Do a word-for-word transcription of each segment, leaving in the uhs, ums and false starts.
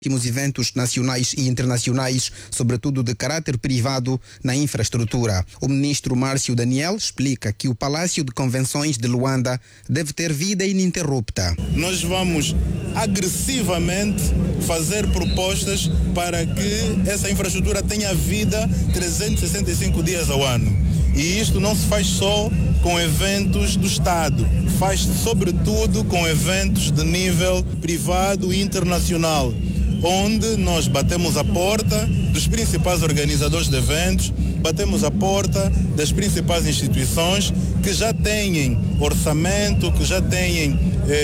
eventos nacionais e internacionais, sobretudo de caráter privado, na infraestrutura. O ministro Márcio Daniel explica que o Palácio de Convenções de Luanda deve ter vida ininterrupta. Nós vamos agressivamente fazer propostas para que essa infraestrutura tenha vida trezentos e sessenta e cinco dias ao ano. E isto não se faz só com eventos do Estado, faz-se sobretudo com eventos de nível privado e internacional, onde nós batemos a porta dos principais organizadores de eventos, batemos a porta das principais instituições que já têm orçamento, que já têm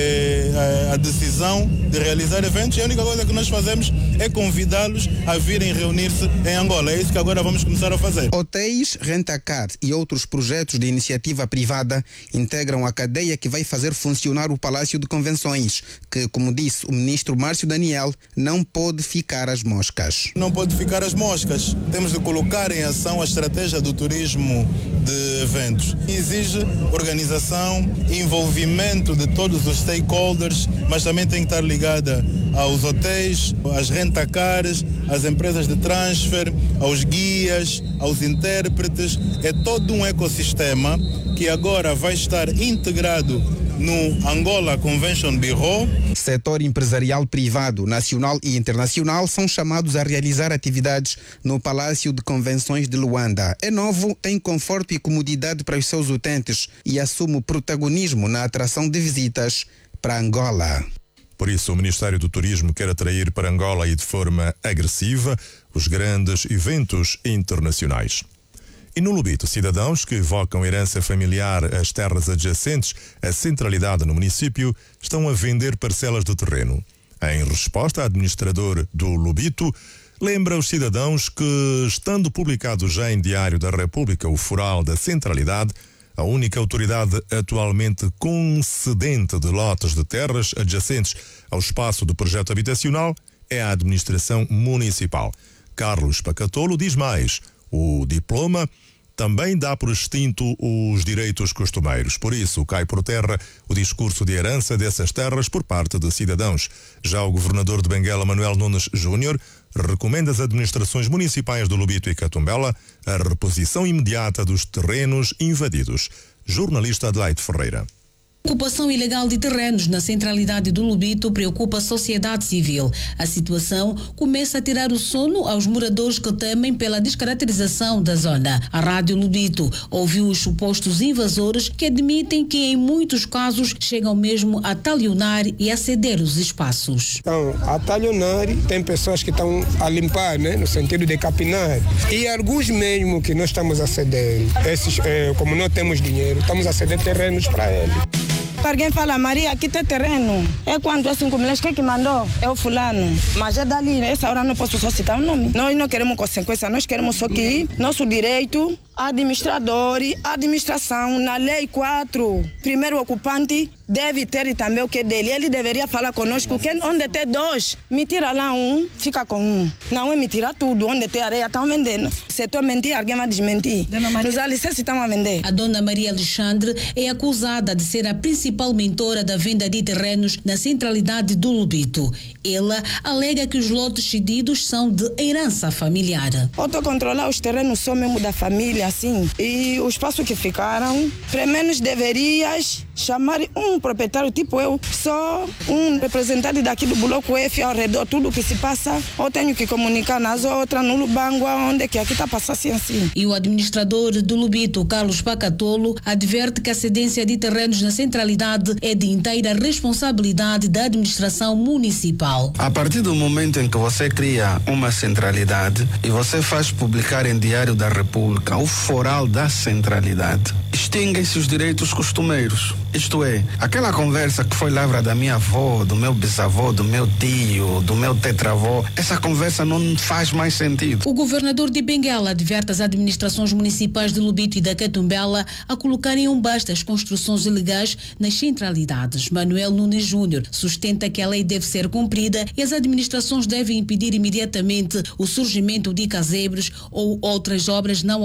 eh, a decisão de realizar eventos, e a única coisa que nós fazemos é convidá-los a virem reunir-se em Angola. É isso que agora vamos começar a fazer. Hotéis, rentacar e outros projetos de iniciativa privada integram a cadeia que vai fazer funcionar o Palácio de Convenções, que, como disse o ministro Márcio Daniel, não pode ficar às moscas. Não pode ficar às moscas. Temos de colocar em ação a estratégia do turismo de eventos. Exige organização, envolvimento de todos os stakeholders, mas também tem que estar ligada aos hotéis, às rentacares, às empresas de transfer, aos guias, aos intérpretes. É todo um ecossistema que agora vai estar integrado no Angola Convention Bureau. Setor empresarial privado, nacional e internacional são chamados a realizar atividades no Palácio de Convenções de Luanda. É novo, tem conforto e comodidade para os seus utentes e assume protagonismo na atração de visitas para Angola. Por isso, o Ministério do Turismo quer atrair para Angola e de forma agressiva os grandes eventos internacionais. E no Lubito, cidadãos que evocam herança familiar às terras adjacentes à centralidade no município estão a vender parcelas de terreno. Em resposta, a administrador do Lubito lembra os cidadãos que, estando publicado já em Diário da República o Foral da Centralidade, a única autoridade atualmente concedente de lotes de terras adjacentes ao espaço do projeto habitacional é a administração municipal. Carlos Pacatolo diz mais: o diploma também dá por extinto os direitos costumeiros. Por isso, cai por terra o discurso de herança dessas terras por parte de cidadãos. Já o governador de Benguela, Manuel Nunes Júnior, recomenda às administrações municipais do Lubito e Catumbela a reposição imediata dos terrenos invadidos. Jornalista Adelaide Ferreira. A ocupação ilegal de terrenos na centralidade do Lubito preocupa a sociedade civil. A situação começa a tirar o sono aos moradores que temem pela descaracterização da zona. A Rádio Lubito ouviu os supostos invasores que admitem que em muitos casos chegam mesmo a talionar e a ceder os espaços. Então, a talionar, tem pessoas que estão a limpar, né, no sentido de capinar. E alguns mesmo que nós estamos a ceder, esses, eh, como não temos dinheiro, estamos a ceder terrenos para eles. Alguém fala, Maria, aqui tem terreno. É quanto? É cinco milhões. Quem que mandou? É o fulano. Mas é dali, essa hora não posso só citar o nome. Nós não queremos consequência, nós queremos só que nosso direito, administrador, administração, na lei quatro, primeiro ocupante, deve ter também o que dele. Ele deveria falar conosco que onde tem dois, me tira lá um, fica com um. Não é me tirar tudo, onde tem areia, estão vendendo. Se eu mentir, alguém vai desmentir. Nos alicerces estão a vender. A dona Maria Alexandre é acusada de ser a principal mentora da venda de terrenos na centralidade do Lubito. Ela alega que os lotes cedidos são de herança familiar. Eu estou a controlar os terrenos só mesmo da família, assim. E o espaço que ficaram, pelo menos deverias chamar um proprietário tipo eu, só um representante daqui do Bloco F ao redor, tudo que se passa, eu tenho que comunicar nas outras, no Lubangua, onde que aqui está passando assim, assim. E o administrador do Lubito, Carlos Pacatolo, adverte que a cedência de terrenos na centralidade é de inteira responsabilidade da administração municipal. A partir do momento em que você cria uma centralidade e você faz publicar em Diário da República o Foral da Centralidade, extinguem-se os direitos costumeiros. Isto é, aquela conversa que foi lavra da minha avó, do meu bisavô, do meu tio, do meu tetravô, essa conversa não faz mais sentido. O governador de Benguela adverte as administrações municipais de Lubito e da Catumbela a colocarem um basta às construções ilegais nas centralidades. Manuel Nunes Júnior sustenta que a lei deve ser cumprida e as administrações devem impedir imediatamente o surgimento de casebres ou outras obras não autorizadas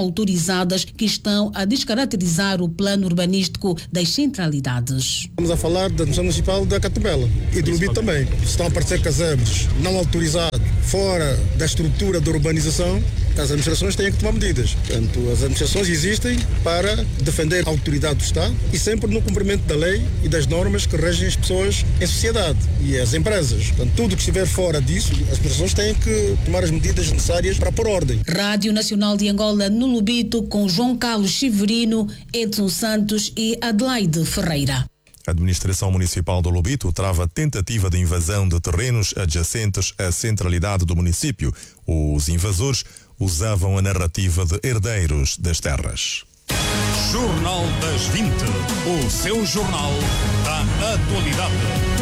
autorizadas que estão a descaracterizar o plano urbanístico das centralidades. Estamos a falar da Administração Municipal da Catubela e do Lubito também. Estão a aparecer casamos não autorizados fora da estrutura da urbanização. As administrações têm que tomar medidas. Portanto, as administrações existem para defender a autoridade do Estado e sempre no cumprimento da lei e das normas que regem as pessoas em sociedade e as empresas. Portanto, tudo que estiver fora disso, as administrações têm que tomar as medidas necessárias para pôr ordem. Rádio Nacional de Angola no Lubito com João Carlos Severino, Edson Santos e Adelaide Ferreira. A administração municipal do Lubito trava tentativa de invasão de terrenos adjacentes à centralidade do município. Os invasores usavam a narrativa de herdeiros das terras. Jornal das vinte, o seu jornal da atualidade.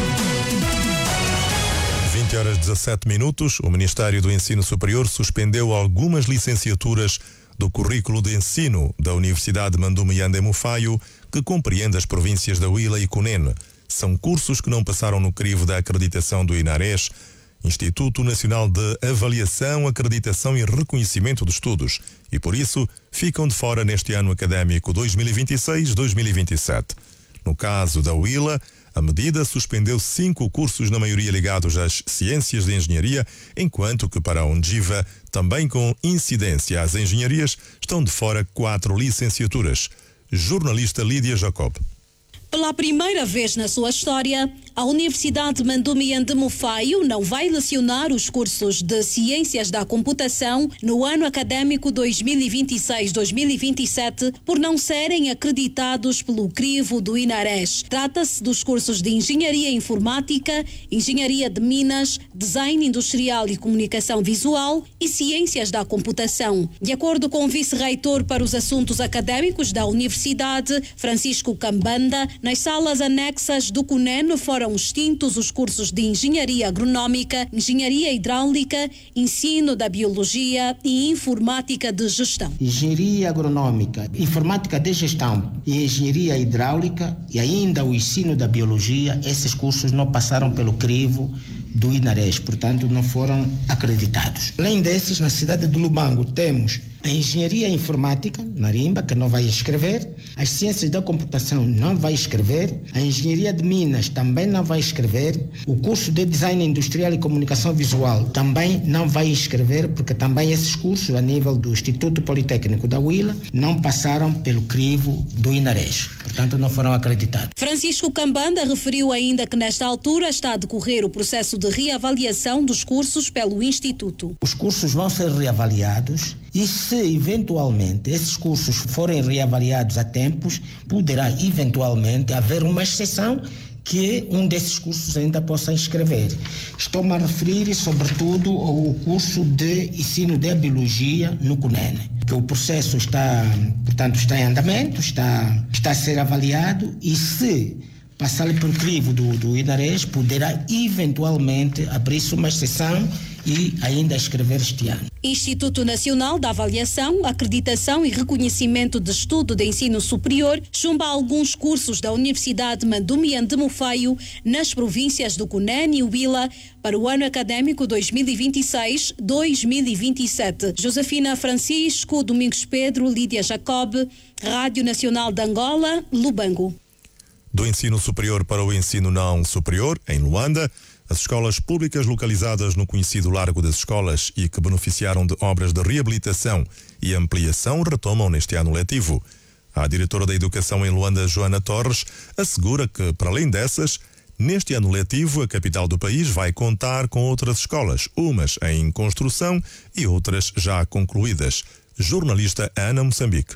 vinte horas e dezassete minutos, o Ministério do Ensino Superior suspendeu algumas licenciaturas do currículo de ensino da Universidade Mandume Yande Mufaio, que compreende as províncias da Huila e Cunene. São cursos que não passaram no crivo da acreditação do INARES, Instituto Nacional de Avaliação, Acreditação e Reconhecimento de Estudos, e por isso ficam de fora neste ano académico dois mil e vinte e seis dois mil e vinte e sete. No caso da Huila, a medida suspendeu cinco cursos, na maioria ligados às ciências de engenharia, enquanto que para a Ondiva, também com incidência às engenharias, estão de fora quatro licenciaturas. Jornalista Lídia Jacob. Pela primeira vez na sua história, a Universidade Mandume Yande Mufaio não vai lecionar os cursos de Ciências da Computação no ano académico dois mil e vinte e seis dois mil e vinte e sete por não serem acreditados pelo crivo do INARES. Trata-se dos cursos de Engenharia Informática, Engenharia de Minas, Design Industrial e Comunicação Visual e Ciências da Computação. De acordo com o vice-reitor para os assuntos académicos da Universidade, Francisco Cambanda, nas salas anexas do Cunene foram extintos os cursos de Engenharia Agronómica, Engenharia Hidráulica, Ensino da Biologia e Informática de Gestão. Engenharia Agronómica, Informática de Gestão e Engenharia Hidráulica e ainda o Ensino da Biologia, esses cursos não passaram pelo crivo do INARES, portanto não foram acreditados. Além desses, na cidade de Lubango temos a Engenharia Informática, Narimba, que não vai escrever, as Ciências da Computação não vai escrever, a Engenharia de Minas também não vai escrever, o curso de Design Industrial e Comunicação Visual também não vai escrever, porque também esses cursos, a nível do Instituto Politécnico da Huila, não passaram pelo crivo do INARES, portanto não foram acreditados. Francisco Cambanda referiu ainda que nesta altura está a decorrer o processo de reavaliação dos cursos pelo Instituto. Os cursos vão ser reavaliados e se eventualmente esses cursos forem reavaliados a tempos, poderá eventualmente haver uma exceção que um desses cursos ainda possa inscrever. Estou-me a referir sobretudo ao curso de Ensino de Biologia no Cunene, que o processo está, portanto, está em andamento, está, está a ser avaliado e se passar pelo crivo do, do INARES, poderá eventualmente abrir-se uma exceção e ainda escrever este ano. Instituto Nacional da Avaliação, Acreditação e Reconhecimento de Estudo de Ensino Superior chumba alguns cursos da Universidade Mandume Yande Mufaio nas províncias do Cunene e Huila para o ano académico dois mil e vinte e seis dois mil e vinte e sete. Josefina Francisco, Domingos Pedro, Lídia Jacob, Rádio Nacional de Angola, Lubango. Do ensino superior para o ensino não superior, em Luanda, as escolas públicas localizadas no conhecido Largo das Escolas e que beneficiaram de obras de reabilitação e ampliação retomam neste ano letivo. A diretora da Educação em Luanda, Joana Torres, assegura que, para além dessas, neste ano letivo, a capital do país vai contar com outras escolas, umas em construção e outras já concluídas. Jornalista Ana Moçambique.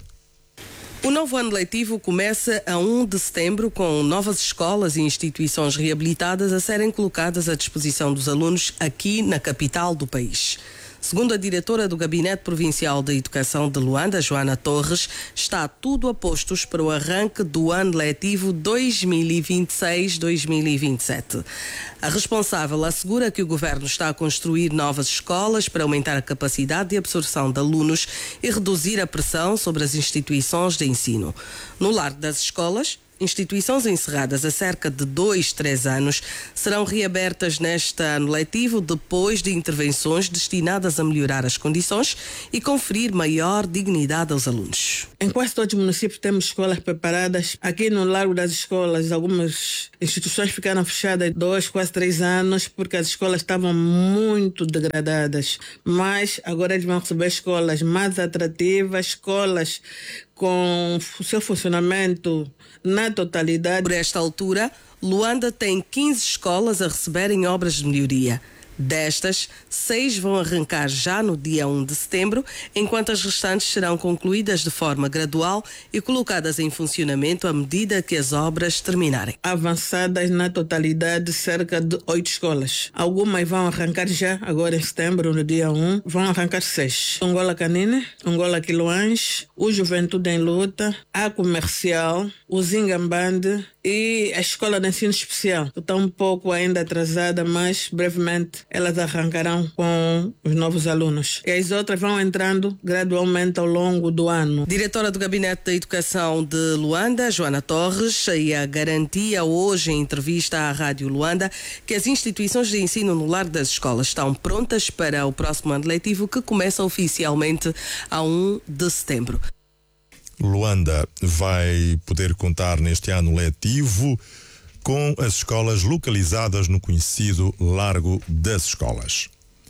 O novo ano letivo começa a primeiro de setembro com novas escolas e instituições reabilitadas a serem colocadas à disposição dos alunos aqui na capital do país. Segundo a diretora do Gabinete Provincial da Educação de Luanda, Joana Torres, está tudo a postos para o arranque do ano letivo dois mil e vinte e seis dois mil e vinte e sete. A responsável assegura que o governo está a construir novas escolas para aumentar a capacidade de absorção de alunos e reduzir a pressão sobre as instituições de ensino. No Largo das Escolas, instituições encerradas há cerca de dois, três anos serão reabertas neste ano letivo depois de intervenções destinadas a melhorar as condições e conferir maior dignidade aos alunos. Em quase todos os municípios temos escolas preparadas. Aqui no Largo das Escolas, algumas instituições ficaram fechadas dois, quase três anos porque as escolas estavam muito degradadas. Mas agora eles vão receber escolas mais atrativas, escolas com o seu funcionamento na totalidade. Por esta altura, Luanda tem quinze escolas a receberem obras de melhoria. Destas, seis vão arrancar já no dia um de setembro, enquanto as restantes serão concluídas de forma gradual e colocadas em funcionamento à medida que as obras terminarem. Avançadas na totalidade, cerca de oito escolas. Algumas vão arrancar já, agora em setembro, no dia um, vão arrancar seis. Angola Canine, Angola Quiloães, o Juventude em Luta, a Comercial, o Zingambande e a Escola de Ensino Especial. Está um pouco ainda atrasada, mas brevemente elas arrancarão com os novos alunos. E as outras vão entrando gradualmente ao longo do ano. Diretora do Gabinete da Educação de Luanda, Joana Torres, e a garantia hoje em entrevista à Rádio Luanda que as instituições de ensino no Largo das Escolas estão prontas para o próximo ano letivo, que começa oficialmente a um de setembro. Luanda vai poder contar neste ano letivo com as escolas localizadas no conhecido Largo das Escolas.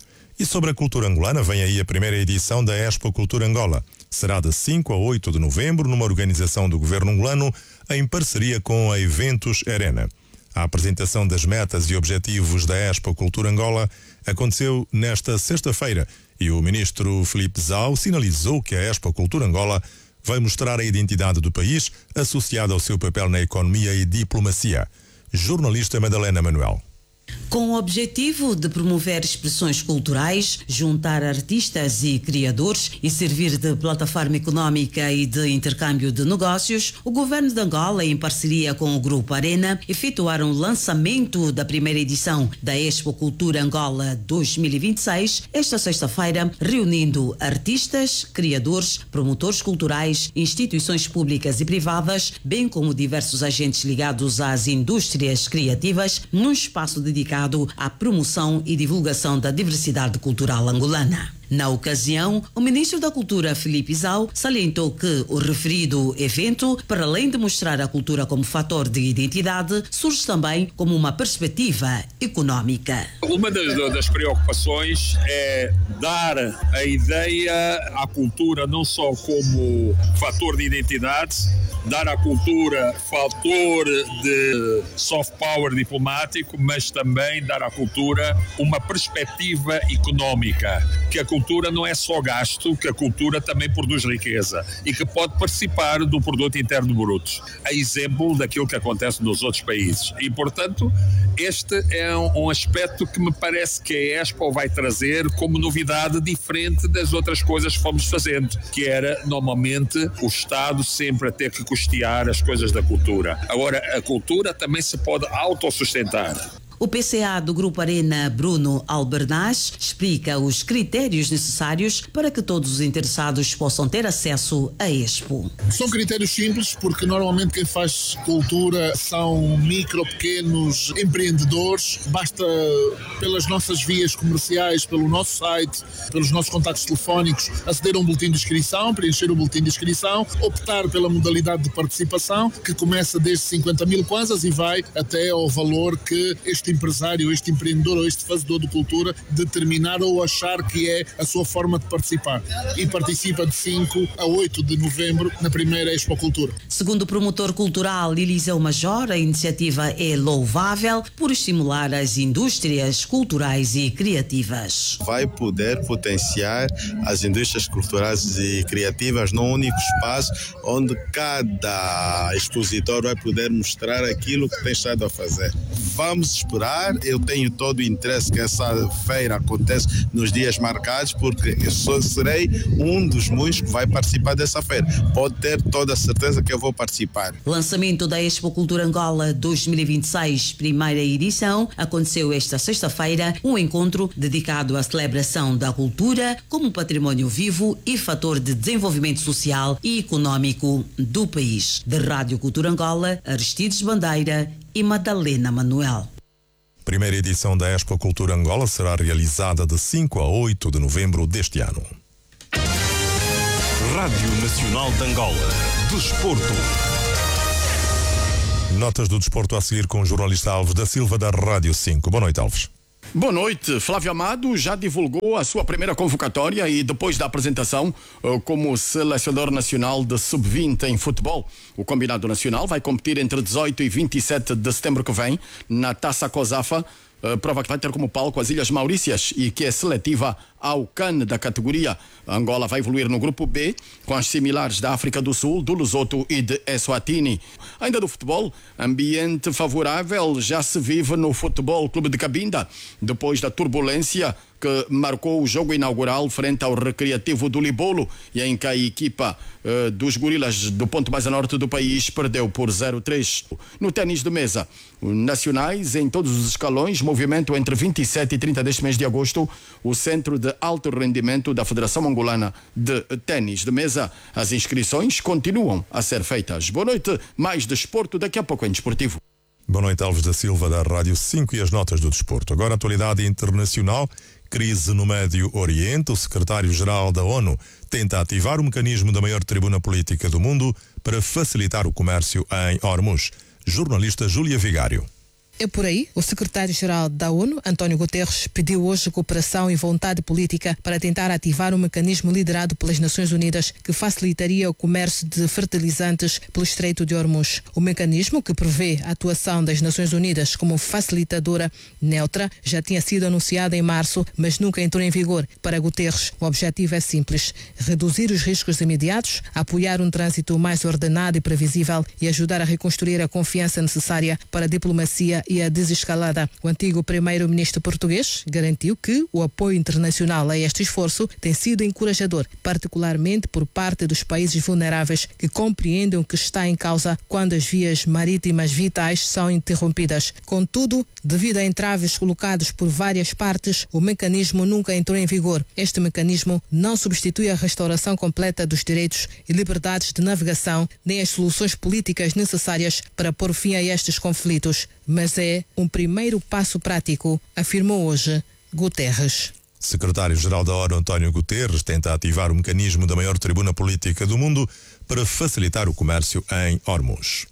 E sobre a cultura angolana, vem aí a primeira edição da Expo Cultura Angola. Será de cinco a oito de novembro, numa organização do governo angolano, em parceria com a Eventos Arena. A apresentação das metas e objetivos da Expo Cultura Angola aconteceu nesta sexta-feira e o ministro Filipe Zau sinalizou que a Expo Cultura Angola vai mostrar a identidade do país associada ao seu papel na economia e diplomacia. Jornalista Madalena Manuel. Com o objetivo de promover expressões culturais, juntar artistas e criadores e servir de plataforma econômica e de intercâmbio de negócios, o governo de Angola, em parceria com o Grupo Arena, efetuaram o lançamento da primeira edição da Expo Cultura Angola dois mil e vinte e seis, esta sexta-feira, reunindo artistas, criadores, promotores culturais, instituições públicas e privadas, bem como diversos agentes ligados às indústrias criativas, num espaço dedicado à promoção e divulgação da diversidade cultural angolana. Na ocasião, o ministro da Cultura, Filipe Zau, salientou que o referido evento, para além de mostrar a cultura como fator de identidade, surge também como uma perspectiva econômica. Uma das, das preocupações é dar a ideia à cultura não só como fator de identidade, dar à cultura fator de soft power diplomático, mas também dar à cultura uma perspectiva económica, que a cultura não é só gasto, que a cultura também produz riqueza e que pode participar do produto interno bruto, a exemplo daquilo que acontece nos outros países. E, portanto, este é um, um aspecto que me parece que a Expo vai trazer como novidade diferente das outras coisas que fomos fazendo, que era, normalmente, o Estado sempre a ter que custear as coisas da cultura. Agora, a cultura também se pode autossustentar. O P C A do Grupo Arena, Bruno Albernaz, explica os critérios necessários para que todos os interessados possam ter acesso à Expo. São critérios simples, porque normalmente quem faz cultura são micro, pequenos empreendedores. Basta, pelas nossas vias comerciais, pelo nosso site, pelos nossos contactos telefónicos, aceder a um boletim de inscrição, preencher o boletim de inscrição, optar pela modalidade de participação, que começa desde cinquenta mil kwanzas e vai até ao valor que este empresário, este empreendedor ou este fazedor de cultura determinar ou achar que é a sua forma de participar. E participa de cinco a oito de novembro na primeira Expo Cultura. Segundo o promotor cultural Eliseu Major, a iniciativa é louvável por estimular as indústrias culturais e criativas. Vai poder potenciar as indústrias culturais e criativas num único espaço onde cada expositor vai poder mostrar aquilo que tem estado a fazer. vamos esperar. Eu tenho todo o interesse que essa feira aconteça nos dias marcados, porque eu só serei um dos muitos que vai participar dessa feira. Pode ter toda a certeza que eu vou participar. Lançamento da Expo Cultura Angola dois mil e vinte e seis, primeira edição, aconteceu esta sexta-feira, um encontro dedicado à celebração da cultura como património vivo e fator de desenvolvimento social e econômico do país. Da Rádio Cultura Angola, Aristides Bandeira e Madalena Manuel. Primeira edição da Expo Cultura Angola será realizada de cinco a oito de novembro deste ano. Rádio Nacional de Angola. Desporto. Notas do desporto a seguir com o jornalista Alves da Silva, da Rádio cinco. Boa noite, Alves. Boa noite. Flávio Amado já divulgou a sua primeira convocatória e depois da apresentação como selecionador nacional de sub vinte em futebol. O combinado nacional vai competir entre dezoito e vinte e sete de setembro que vem na Taça COSAFA, prova que vai ter como palco as Ilhas Maurícias e que é seletiva ao C A N da categoria. A Angola vai evoluir no grupo B com as similares da África do Sul, do Lesoto e de Eswatini. Ainda do futebol, ambiente favorável já se vive no Futebol Clube de Cabinda, depois da turbulência que marcou o jogo inaugural frente ao Recreativo do Libolo, e em que a equipa uh, dos gorilas do ponto mais a norte do país perdeu por zero a três. No ténis de mesa, nacionais em todos os escalões, movimento entre vinte e sete e trinta deste mês de agosto, o Centro de Alto Rendimento da Federação Angolana de Ténis de Mesa. As inscrições continuam a ser feitas. Boa noite, mais desporto daqui a pouco em Desportivo. Boa noite, Alves da Silva, da Rádio cinco, e as notas do desporto. Agora, atualidade internacional. Crise no Médio Oriente. O secretário-geral da ONU tenta ativar o mecanismo da maior tribuna política do mundo para facilitar o comércio em Hormuz. Jornalista Júlia Vigário. É por aí. O secretário-geral da ONU, António Guterres, pediu hoje cooperação e vontade política para tentar ativar um mecanismo liderado pelas Nações Unidas que facilitaria o comércio de fertilizantes pelo Estreito de Hormuz. O mecanismo, que prevê a atuação das Nações Unidas como facilitadora neutra, já tinha sido anunciado em março, mas nunca entrou em vigor. Para Guterres, o objetivo é simples: reduzir os riscos imediatos, apoiar um trânsito mais ordenado e previsível e ajudar a reconstruir a confiança necessária para a diplomacia e a desescalada. O antigo primeiro-ministro português garantiu que o apoio internacional a este esforço tem sido encorajador, particularmente por parte dos países vulneráveis que compreendem o que está em causa quando as vias marítimas vitais são interrompidas. Contudo, devido a entraves colocados por várias partes, o mecanismo nunca entrou em vigor. Este mecanismo não substitui a restauração completa dos direitos e liberdades de navegação, nem as soluções políticas necessárias para pôr fim a estes conflitos, mas é um primeiro passo prático, afirmou hoje Guterres. Secretário-geral da ONU, António Guterres, tenta ativar o mecanismo da maior tribuna política do mundo para facilitar o comércio em Hormuz.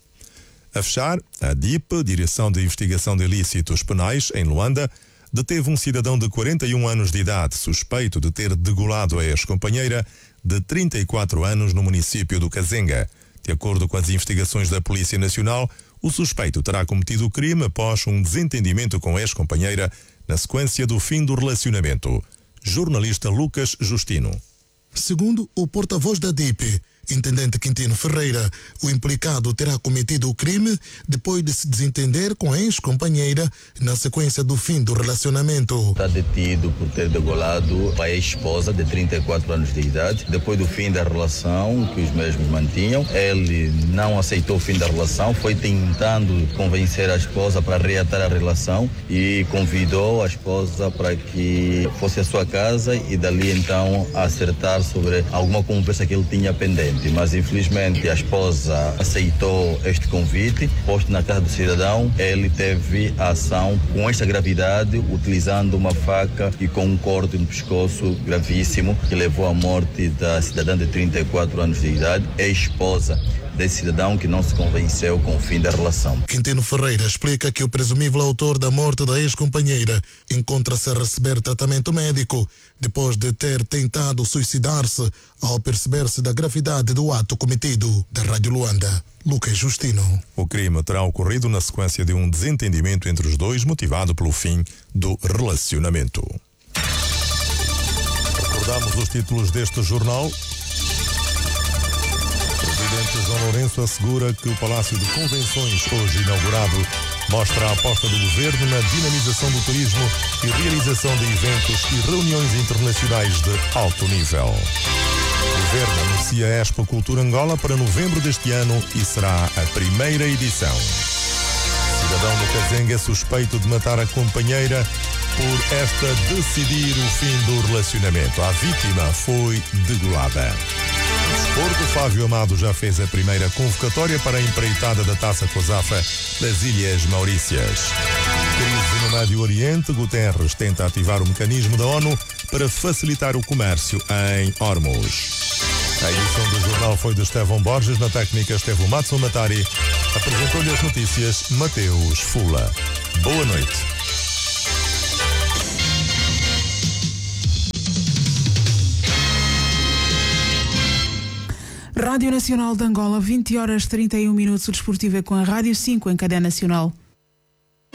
A fechar, a D I P, Direção de Investigação de Ilícitos Penais, em Luanda, deteve um cidadão de quarenta e um anos de idade, suspeito de ter degolado a ex-companheira de trinta e quatro anos no município do Kazenga. De acordo com as investigações da Polícia Nacional, o suspeito terá cometido o crime após um desentendimento com a ex-companheira na sequência do fim do relacionamento. Jornalista Lucas Justino. Segundo o porta-voz da D I P, Intendente Quintino Ferreira, o implicado terá cometido o crime depois de se desentender com a ex-companheira na sequência do fim do relacionamento. Está detido por ter degolado a ex-esposa de trinta e quatro anos de idade. Depois do fim da relação que os mesmos mantinham, ele não aceitou o fim da relação, foi tentando convencer a esposa para reatar a relação e convidou a esposa para que fosse à sua casa e dali então acertar sobre alguma conversa que ele tinha pendente. Mas infelizmente a esposa aceitou este convite, posto na casa do cidadão. Ele teve a ação com esta gravidade, utilizando uma faca e com um corte no pescoço gravíssimo, que levou à morte da cidadã de trinta e quatro anos de idade, ex-esposa desse cidadão que não se convenceu com o fim da relação. Quintino Ferreira explica que o presumível autor da morte da ex-companheira encontra-se a receber tratamento médico depois de ter tentado suicidar-se ao perceber-se da gravidade do ato cometido. Da Rádio Luanda, Lucas Justino. O crime terá ocorrido na sequência de um desentendimento entre os dois, motivado pelo fim do relacionamento. Recordamos os títulos deste jornal. O presidente João Lourenço assegura que o Palácio de Convenções, hoje inaugurado, mostra a aposta do governo na dinamização do turismo e realização de eventos e reuniões internacionais de alto nível. O governo anuncia a Expo Cultura Angola para novembro deste ano e será a primeira edição. O cidadão do Cazenga é suspeito de matar a companheira por esta decidir o fim do relacionamento. A vítima foi degolada. O desporto, Fábio Amado já fez a primeira convocatória para a empreitada da Taça COSAFA das Ilhas Maurícias. Crise no Médio Oriente, Guterres tenta ativar o mecanismo da ONU para facilitar o comércio em Hormuz. A edição do jornal foi de Estevão Borges, na técnica esteve o Matson Matari, apresentou-lhe as notícias Mateus Fula. Boa noite. Rádio Nacional de Angola, vinte horas e trinta e um minutos. O desportivo é com a Rádio cinco em cadeia nacional.